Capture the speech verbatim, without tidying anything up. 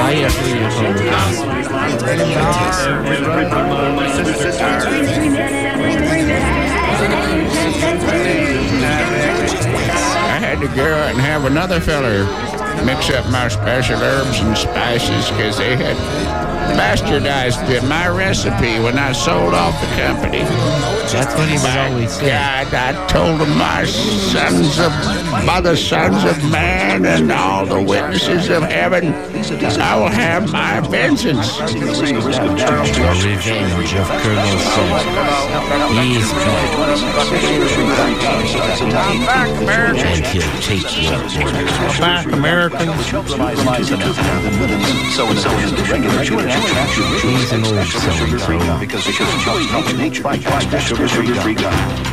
Vaya frijoles. I had to go out and have another feller mix up my special herbs and spices because they had bastardized my recipe when I sold off the company. That's what he was always saying. God, I told them my sons of, by the sons of man and all the witnesses of heaven, I will have my vengeance. The revenge of Colonel Sanders. He's back. And he'll take your orders. Back, Americans. He's an old so-and-so. Because nature, nature, sugar-free guy.